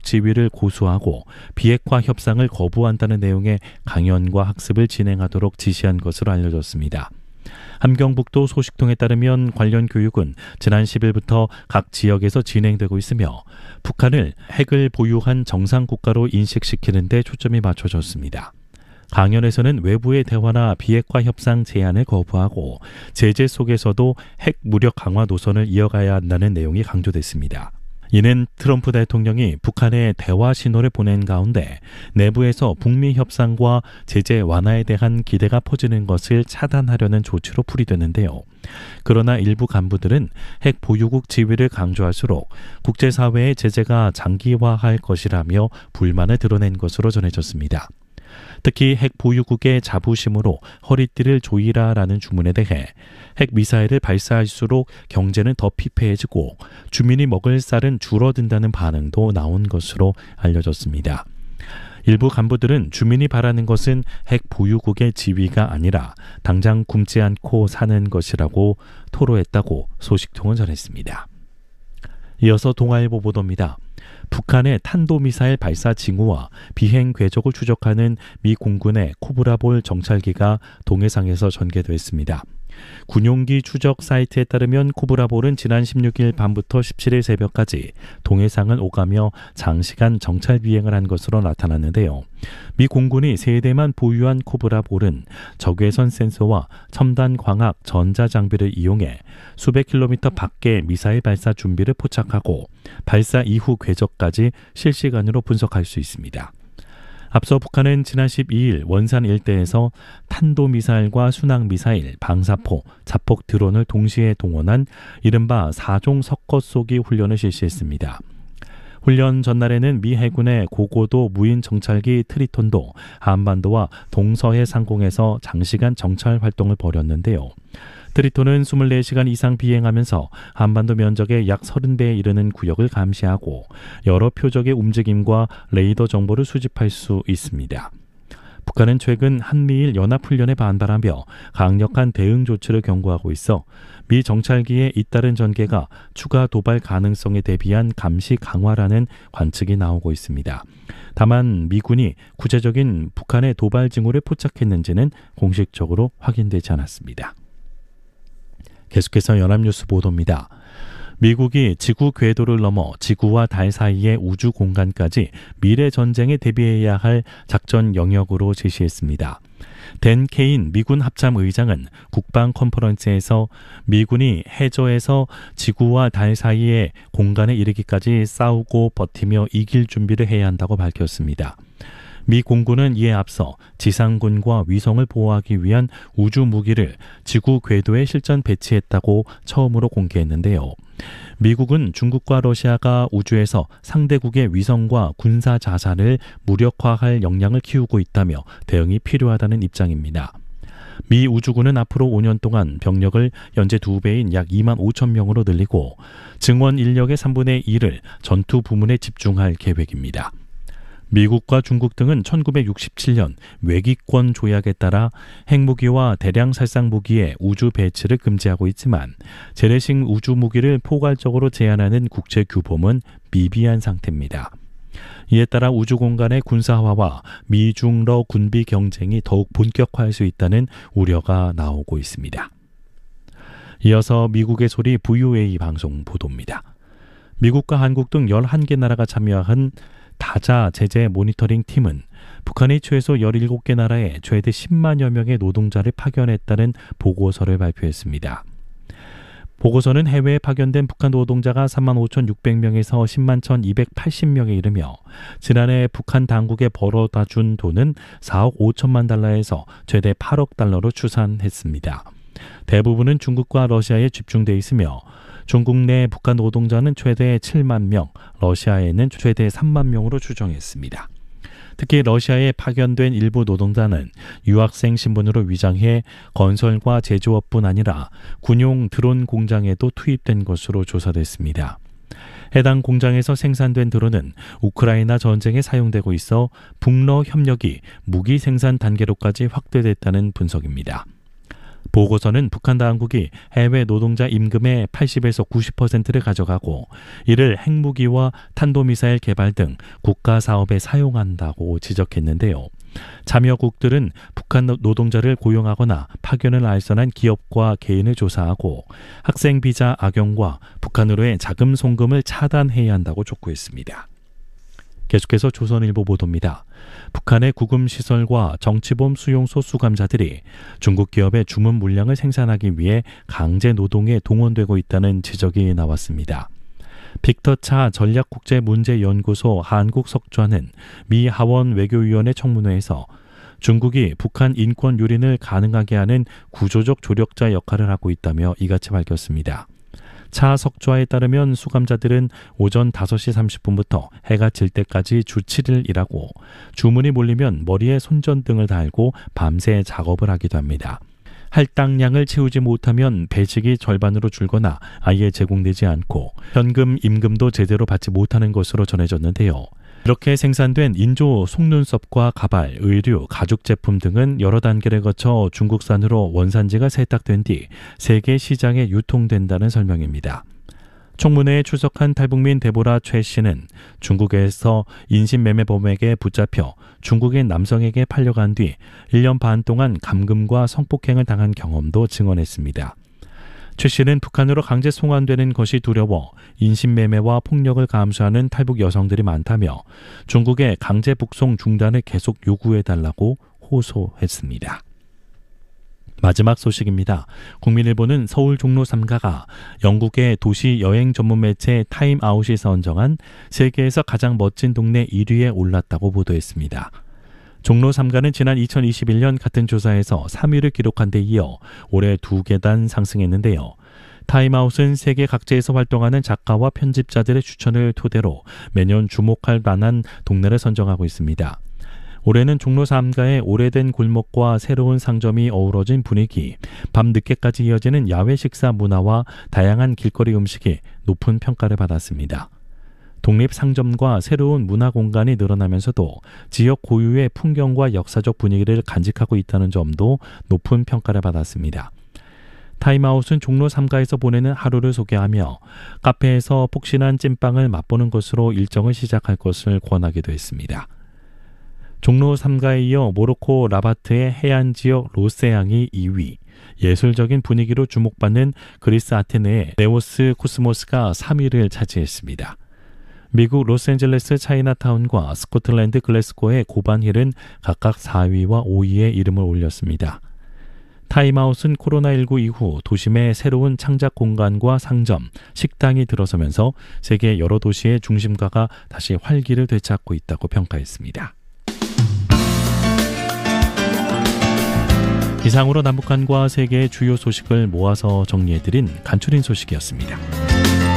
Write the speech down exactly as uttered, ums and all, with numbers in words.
지위를 고수하고 비핵화 협상을 거부한다는 내용의 강연과 학습을 진행하도록 지시한 것으로 알려졌습니다. 함경북도 소식통에 따르면 관련 교육은 지난 십 일부터 각 지역에서 진행되고 있으며 북한을 핵을 보유한 정상국가로 인식시키는 데 초점이 맞춰졌습니다. 강연에서는 외부의 대화나 비핵화 협상 제안을 거부하고 제재 속에서도 핵 무력 강화 노선을 이어가야 한다는 내용이 강조됐습니다. 이는 트럼프 대통령이 북한에 대화 신호를 보낸 가운데 내부에서 북미 협상과 제재 완화에 대한 기대가 퍼지는 것을 차단하려는 조치로 풀이되는데요. 그러나 일부 간부들은 핵 보유국 지위를 강조할수록 국제사회의 제재가 장기화할 것이라며 불만을 드러낸 것으로 전해졌습니다. 특히 핵 보유국의 자부심으로 허리띠를 조이라라는 주문에 대해 핵 미사일을 발사할수록 경제는 더 피폐해지고 주민이 먹을 쌀은 줄어든다는 반응도 나온 것으로 알려졌습니다. 일부 간부들은 주민이 바라는 것은 핵 보유국의 지위가 아니라 당장 굶지 않고 사는 것이라고 토로했다고 소식통은 전했습니다. 이어서 동아일보 보도입니다. 북한의 탄도미사일 발사 징후와 비행 궤적을 추적하는 미 공군의 코브라볼 정찰기가 동해상에서 전개됐습니다. 군용기 추적 사이트에 따르면 코브라볼은 지난 십육 일 밤부터 십칠 일 새벽까지 동해상을 오가며 장시간 정찰 비행을 한 것으로 나타났는데요. 미 공군이 세 대만 보유한 코브라볼은 적외선 센서와 첨단 광학 전자장비를 이용해 수백 킬로미터 밖에 미사일 발사 준비를 포착하고 발사 이후 궤적까지 실시간으로 분석할 수 있습니다. 앞서 북한은 지난 십이 일 원산 일대에서 탄도미사일과 순항미사일, 방사포, 자폭 드론을 동시에 동원한 이른바 사종 섞어 쏘기 훈련을 실시했습니다. 훈련 전날에는 미 해군의 고고도 무인 정찰기 트리톤도 한반도와 동서해 상공에서 장시간 정찰 활동을 벌였는데요. 트리톤은 이십사 시간 이상 비행하면서 한반도 면적의 약 삼십 배에 이르는 구역을 감시하고 여러 표적의 움직임과 레이더 정보를 수집할 수 있습니다. 북한은 최근 한미일 연합훈련에 반발하며 강력한 대응 조치를 경고하고 있어 미 정찰기의 잇따른 전개가 추가 도발 가능성에 대비한 감시 강화라는 관측이 나오고 있습니다. 다만 미군이 구체적인 북한의 도발 징후를 포착했는지는 공식적으로 확인되지 않았습니다. 계속해서 연합뉴스 보도입니다. 미국이 지구 궤도를 넘어 지구와 달 사이의 우주 공간까지 미래 전쟁에 대비해야 할 작전 영역으로 제시했습니다. 댄 케인 미군 합참 의장은 국방 컨퍼런스에서 미군이 해저에서 지구와 달 사이의 공간에 이르기까지 싸우고 버티며 이길 준비를 해야 한다고 밝혔습니다. 미 공군은 이에 앞서 지상군과 위성을 보호하기 위한 우주 무기를 지구 궤도에 실전 배치했다고 처음으로 공개했는데요. 미국은 중국과 러시아가 우주에서 상대국의 위성과 군사 자산을 무력화할 역량을 키우고 있다며 대응이 필요하다는 입장입니다. 미 우주군은 앞으로 오 년 동안 병력을 현재 두 배인 약 이만 오천 명으로 늘리고 증원 인력의 삼분의 일을 전투 부문에 집중할 계획입니다. 미국과 중국 등은 천구백육십칠 년 외기권 조약에 따라 핵무기와 대량 살상 무기의 우주 배치를 금지하고 있지만 재래식 우주 무기를 포괄적으로 제한하는 국제 규범은 미비한 상태입니다. 이에 따라 우주 공간의 군사화와 미중러 군비 경쟁이 더욱 본격화할 수 있다는 우려가 나오고 있습니다. 이어서 미국의 소리 브이오에이 방송 보도입니다. 미국과 한국 등 열한 개 나라가 참여한 다자 제재 모니터링 팀은 북한이 최소 열일곱 개 나라에 최대 십만여 명의 노동자를 파견했다는 보고서를 발표했습니다. 보고서는 해외에 파견된 북한 노동자가 삼만 오천육백 명에서 십만 천이백팔십 명에 이르며 지난해 북한 당국에 벌어다 준 돈은 사억 오천만 달러에서 최대 팔억 달러로 추산했습니다. 대부분은 중국과 러시아에 집중돼 있으며 중국 내 북한 노동자는 최대 칠만 명, 러시아에는 최대 삼만 명으로 추정했습니다. 특히 러시아에 파견된 일부 노동자는 유학생 신분으로 위장해 건설과 제조업뿐 아니라 군용 드론 공장에도 투입된 것으로 조사됐습니다. 해당 공장에서 생산된 드론은 우크라이나 전쟁에 사용되고 있어 북러 협력이 무기 생산 단계로까지 확대됐다는 분석입니다. 보고서는 북한 당국이 해외 노동자 임금의 팔십에서 구십 퍼센트를 가져가고 이를 핵무기와 탄도미사일 개발 등 국가 사업에 사용한다고 지적했는데요. 참여국들은 북한 노동자를 고용하거나 파견을 알선한 기업과 개인을 조사하고 학생 비자 악용과 북한으로의 자금 송금을 차단해야 한다고 촉구했습니다. 계속해서 조선일보 보도입니다. 북한의 구금시설과 정치범 수용소 수감자들이 중국 기업의 주문 물량을 생산하기 위해 강제 노동에 동원되고 있다는 지적이 나왔습니다. 빅터차 전략국제문제연구소 한국석좌는 미 하원 외교위원회 청문회에서 중국이 북한 인권 유린을 가능하게 하는 구조적 조력자 역할을 하고 있다며 이같이 밝혔습니다. 차 석좌에 따르면 수감자들은 오전 다섯 시 삼십 분부터 해가 질 때까지 주 칠 일 일하고 주문이 몰리면 머리에 손전등을 달고 밤새 작업을 하기도 합니다. 할당량을 채우지 못하면 배식이 절반으로 줄거나 아예 제공되지 않고 현금, 임금도 제대로 받지 못하는 것으로 전해졌는데요. 이렇게 생산된 인조 속눈썹과 가발, 의류, 가죽 제품 등은 여러 단계를 거쳐 중국산으로 원산지가 세탁된 뒤 세계 시장에 유통된다는 설명입니다. 청문회에 출석한 탈북민 데보라 최 씨는 중국에서 인신매매범에게 붙잡혀 중국인 남성에게 팔려간 뒤 일 년 반 동안 감금과 성폭행을 당한 경험도 증언했습니다. 최 씨는 북한으로 강제 송환되는 것이 두려워 인신매매와 폭력을 감수하는 탈북 여성들이 많다며 중국의 강제 북송 중단을 계속 요구해달라고 호소했습니다. 마지막 소식입니다. 국민일보는 서울 종로 삼가가 영국의 도시 여행 전문 매체 타임아웃이 선정한 세계에서 가장 멋진 동네 일 위에 올랐다고 보도했습니다. 종로 삼가는 지난 이천이십일 년 같은 조사에서 삼 위를 기록한 데 이어 올해 두 계단 상승했는데요. 타임아웃은 세계 각지에서 활동하는 작가와 편집자들의 추천을 토대로 매년 주목할 만한 동네를 선정하고 있습니다. 올해는 종로 삼가의 오래된 골목과 새로운 상점이 어우러진 분위기, 밤 늦게까지 이어지는 야외 식사 문화와 다양한 길거리 음식이 높은 평가를 받았습니다. 독립상점과 새로운 문화공간이 늘어나면서도 지역 고유의 풍경과 역사적 분위기를 간직하고 있다는 점도 높은 평가를 받았습니다. 타임아웃은 종로 삼가에서 보내는 하루를 소개하며 카페에서 폭신한 찐빵을 맛보는 것으로 일정을 시작할 것을 권하기도 했습니다. 종로 삼가에 이어 모로코 라바트의 해안지역 로세앙이 이 위, 예술적인 분위기로 주목받는 그리스 아테네의 네오스 코스모스가 삼 위를 차지했습니다. 미국 로스앤젤레스 차이나타운과 스코틀랜드 글래스고의 고반힐은 각각 사 위와 오 위에 이름을 올렸습니다. 타임아웃은 코로나십구 이후 도심의 새로운 창작 공간과 상점, 식당이 들어서면서 세계 여러 도시의 중심가가 다시 활기를 되찾고 있다고 평가했습니다. 이상으로 남북한과 세계의 주요 소식을 모아서 정리해드린 간추린 소식이었습니다.